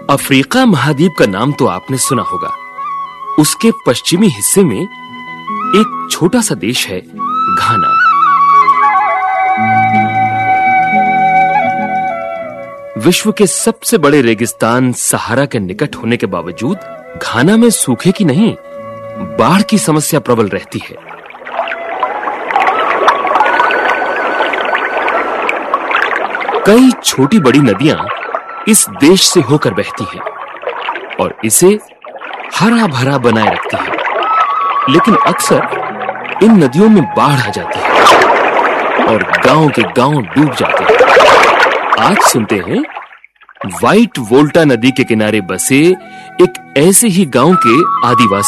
Africa महाद्वीप का नाम तो आपने सुना होगा। उसके पश्चिमी हिस्से में एक छोटा सा देश है, घाना। विश्व के सबसे बड़े रेगिस्तान सहारा के निकट होने के बावजूद घाना में सूखे की नहीं, बाढ़ की समस्या प्रबल रहती है। कई छोटी बड़ी नदियां इस देश से होकर बहती हैं और इसे हरा भरा बनाए रखती हैं। लेकिन अक्सर इन नदियों में बाढ़ आ जाती है और गांव के गांव डूब जाते हैं। आज सुनते हैं व्हाइट वोल्टा नदी के किनारे बसे एक ऐसे ही गांव के आदिवासी